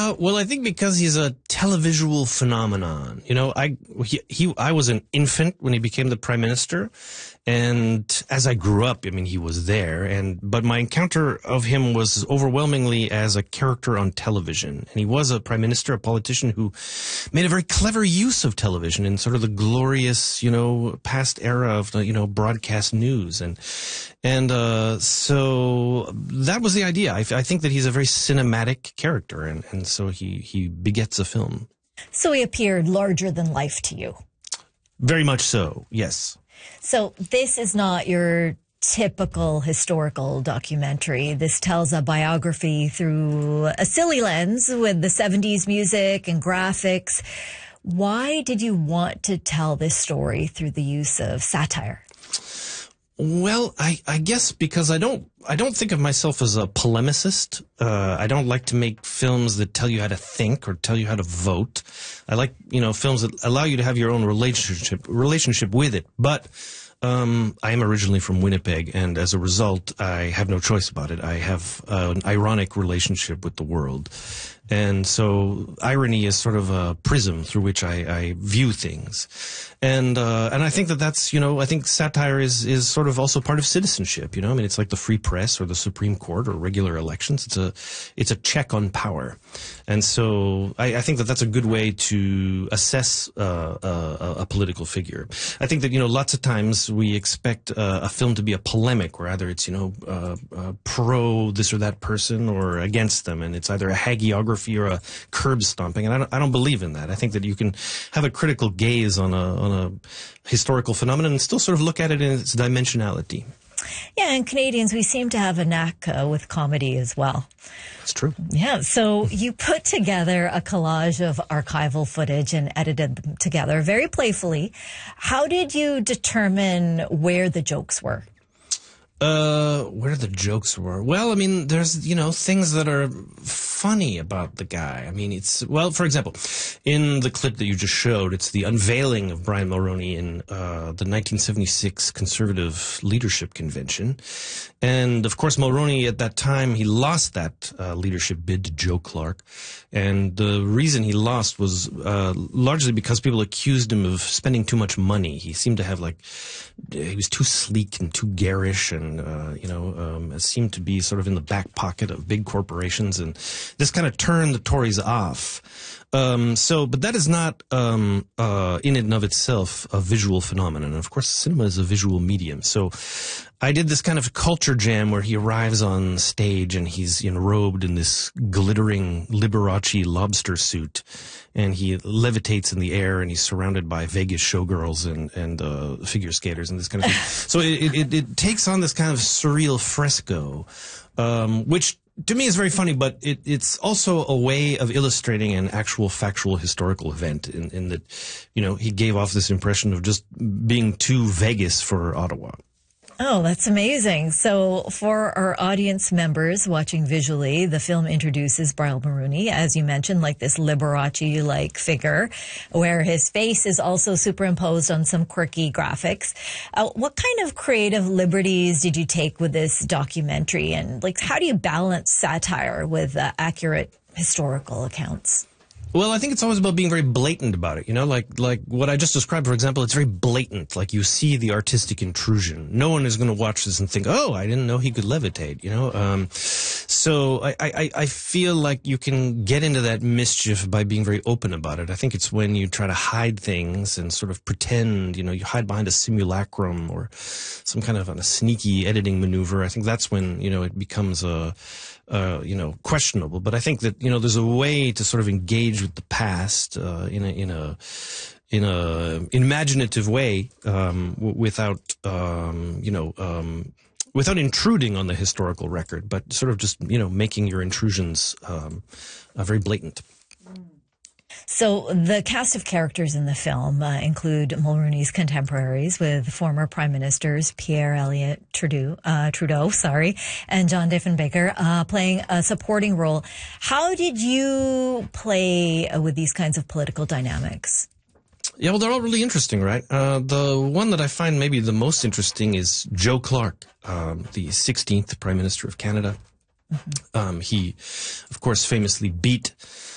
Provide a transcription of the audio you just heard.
Well, I think because he's a televisual phenomenon. You know, I was an infant when he became the prime minister, and as I grew up, I mean, he was there. But my encounter of him was overwhelmingly as a character on television, and he was a prime minister, a politician who made a very clever use of television in sort of the glorious, past era of broadcast news, so that was the idea. I think that he's a very cinematic character, and so he begets a film. So he appeared larger than life to you? Very much so, yes. So this is not your typical historical documentary. This tells a biography through a silly lens with the 70s music and graphics. Why did you want to tell this story through the use of satire? Well, I guess because I don't think of myself as a polemicist. I don't like to make films that tell you how to think or tell you how to vote. I like, films that allow you to have your own relationship with it. But I am originally from Winnipeg, and as a result, I have no choice about it. I have an ironic relationship with the world. And so irony is sort of a prism through which I view things. And I think that's, I think satire is sort of also part of citizenship, I mean, it's like the free press or the Supreme Court or regular elections. It's a check on power. And so I think that's a good way to assess a political figure. I think that, lots of times we expect a film to be a polemic where either it's, pro this or that person or against them. And it's either a hagiography or a curb stomping, and I don't believe in that. I think that you can have a critical gaze on a historical phenomenon and still sort of look at it in its dimensionality. Yeah, and Canadians, we seem to have a knack with comedy as well. It's true. Yeah, so you put together a collage of archival footage and edited them together very playfully. How did you determine where the jokes were? Where the jokes were? Well, I mean, there's, things that are funny about the guy. I mean, for example, in the clip that you just showed, it's the unveiling of Brian Mulroney in the 1976 Conservative Leadership Convention. And, of course, Mulroney, at that time, he lost that leadership bid to Joe Clark. And the reason he lost was largely because people accused him of spending too much money. He seemed to have, he was too sleek and too garish and, seemed to be sort of in the back pocket of big corporations. And this kind of turned the Tories off. But that is not, in and of itself, a visual phenomenon. And of course, cinema is a visual medium. So I did this kind of culture jam where he arrives on stage and he's enrobed in this glittering Liberace lobster suit. And he levitates in the air and he's surrounded by Vegas showgirls and figure skaters and this kind of thing. So it takes on this kind of surreal fresco, which to me is very funny, but it's also a way of illustrating an actual factual historical event in that, he gave off this impression of just being too Vegas for Ottawa. Oh, that's amazing. So for our audience members watching visually, the film introduces Brian Mulroney, as you mentioned, like this Liberace-like figure, where his face is also superimposed on some quirky graphics. What kind of creative liberties did you take with this documentary? And how do you balance satire with accurate historical accounts? Well, I think it's always about being very blatant about it, like what I just described, for example, it's very blatant. Like you see the artistic intrusion. No one is going to watch this and think, oh, I didn't know he could levitate, So I feel like you can get into that mischief by being very open about it. I think it's when you try to hide things and sort of pretend, you hide behind a simulacrum or some kind of a sneaky editing maneuver. I think that's when, it becomes questionable. But I think that, there's a way to sort of engage with the past, in a imaginative way, without intruding on the historical record, but sort of just, making your intrusions, very blatant. So the cast of characters in the film include Mulroney's contemporaries with former Prime Ministers Pierre Elliott Trudeau, and John Diefenbaker playing a supporting role. How did you play with these kinds of political dynamics? Yeah, well, they're all really interesting, right? The one that I find maybe the most interesting is Joe Clark, the 16th Prime Minister of Canada. Mm-hmm. He, of course, famously beat